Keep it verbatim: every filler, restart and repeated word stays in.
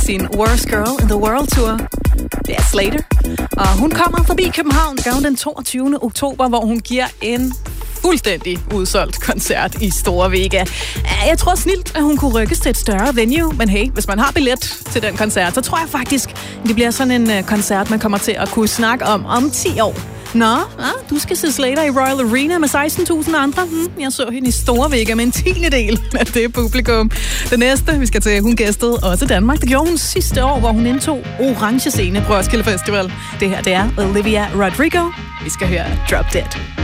sin Worst Girl in the World Tour. Det er Slater. Og hun kommer forbi København, gør hun den toogtyvende oktober, hvor hun giver en fuldstændig udsolgt koncert i Store Vega. Jeg tror snilt, at hun kunne rykkes til et større venue, men hey, hvis man har billet til den koncert, så tror jeg faktisk, at det bliver sådan en koncert, man kommer til at kunne snakke om om ti år. Nå, ja, du skal se Slater i Royal Arena med seksten tusind andre. Hmm, jeg så hende i Store Vega med en tiende del af det publikum. Det næste, vi skal til, hun gæstede også Danmark. Det gjorde hun sidste år, hvor hun indtog orange scene på Roskilde Festival. Det her, det er Olivia Rodrigo. Vi skal høre Drop Dead.